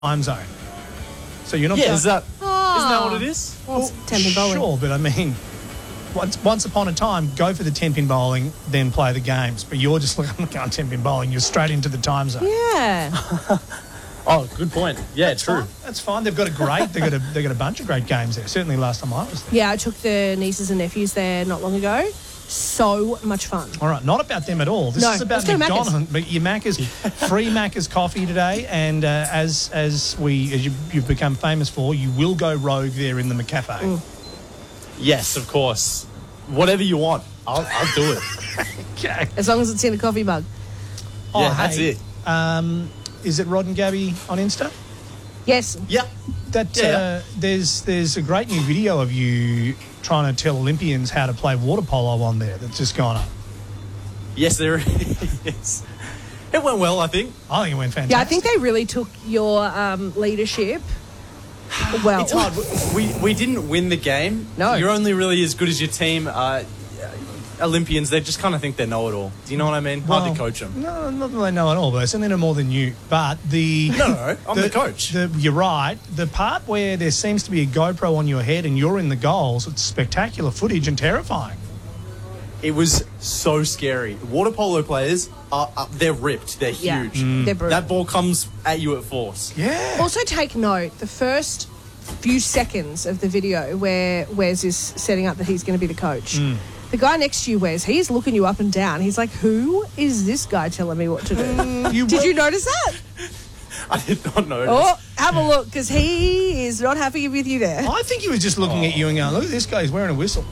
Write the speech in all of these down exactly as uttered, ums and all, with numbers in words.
time zone. So you're not Yeah, going... is that, Oh. isn't that what it is? Well, it's ten-pin bowling. Sure, but I mean, once, once upon a time, go for the ten-pin bowling, then play the games. But you're just like, I'm not going ten-pin bowling. You're straight into the time zone. Yeah. Oh, good point. Yeah, That's true. fine. That's fine. They've got a great, they've got a, they've got a bunch of great games there. Certainly last time I was there. Yeah, I took the nieces and nephews there not long ago. So much fun. All right, not about them at all. This No, is about let's go to McDonald's. But your Macca's, free Macca's coffee today, and uh, as as we as you, you've become famous for, you will go rogue there in the McCafe. Mm. Yes, of course. Whatever you want, I'll, I'll do it. Okay. As long as it's in a coffee mug. Oh, Yeah, that's hey, it. Um, is it Rod and Gabby on Insta? Yes. Yeah. That Yeah. uh, there's there's a great new video of you trying to tell Olympians how to play water polo on there. That's just gone up. Yes, there is. It went well, I think. I think it went fantastic. Yeah, I think they really took your um, leadership well. It's hard. We we didn't win the game. No. You're only really as good as your team. Uh, Olympians, they just kind of think they know it all. Do you know what I mean? Hard Well, to coach them. No, not that they know at all, but they certainly know more than you. But the No, no, I'm the coach. The, you're right. The part where there seems to be a GoPro on your head and you're in the goals, it's spectacular footage and terrifying. It was so scary. Water polo players, are, are they're ripped. They're Yeah, huge. they're brutal. That ball comes at you at force. Yeah. Also, take note, the first few seconds of the video where Wes is setting up that he's going to be the coach. Mm. The guy next to you, Wes, he's looking you up and down. He's like, who is this guy telling me what to do? You Did will- you notice that? I did not notice. Oh, have a look, because he is not happy with you there. I think he was just looking at you and going, look at this guy, he's wearing a whistle.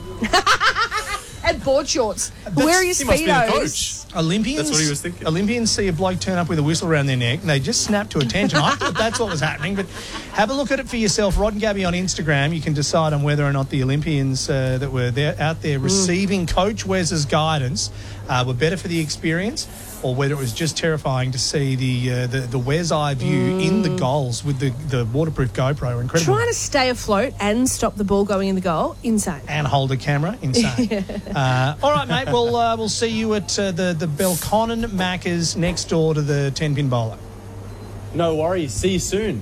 And board shorts. Where are your He must be the Speedos? coach. Olympians, That's what he was thinking. Olympians see a bloke turn up with a whistle around their neck and they just snap to attention. I thought that's what was happening, but have a look at it for yourself. Rod and Gabby on Instagram. You can decide on whether or not the Olympians uh, that were there out there receiving Coach Wes's guidance uh, were better for the experience, or whether it was just terrifying to see the uh, the, the Wes eye view in the goals with the, the waterproof GoPro. Incredible. Trying to stay afloat and stop the ball going in the goal, insane. And hold a camera, insane. uh, all right, mate. We'll uh, we'll see you at uh, the the Belconnen Macca's next door to the ten pin bowler. No worries. See you soon.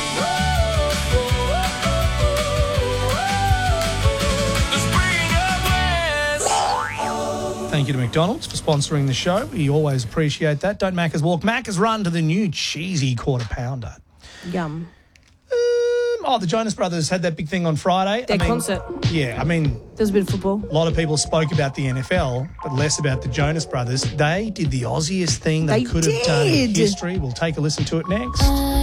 Thank you to McDonald's for sponsoring the show. We always appreciate that. Don't Macca's walk, Macca's run to the new cheesy quarter pounder. Yum. Um, oh, the Jonas Brothers had that big thing on Friday. Their I mean, concert. Yeah, I mean, There's a bit of football. a lot of people spoke about the N F L, but less about the Jonas Brothers. They did the Aussiest thing they, They could have done in did. history. We'll take a listen to it next.